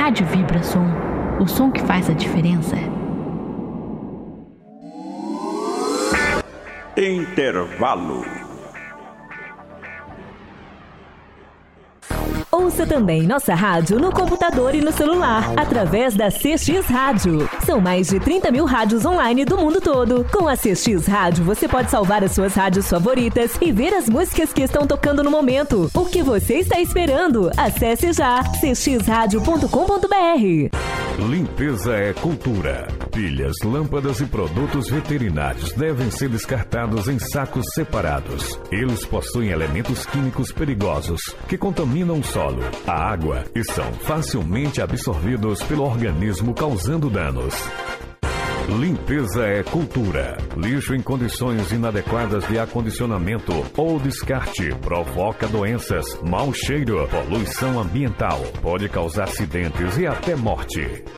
Rádio Vibra Som, o som que faz a diferença. Intervalo. Ouça também nossa rádio no computador e no celular, através da CX Rádio. São mais de 30 mil rádios online do mundo todo. Com a CX Rádio, você pode salvar as suas rádios favoritas e ver as músicas que estão tocando no momento. O que você está esperando? Acesse já cxradio.com.br. Limpeza é cultura. Pilhas, lâmpadas e produtos veterinários devem ser descartados em sacos separados. Eles possuem elementos químicos perigosos que contaminam o solo, a água e são facilmente absorvidos pelo organismo, causando danos. Limpeza é cultura. Lixo em condições inadequadas de acondicionamento ou descarte provoca doenças, mau cheiro, poluição ambiental, pode causar acidentes e até morte.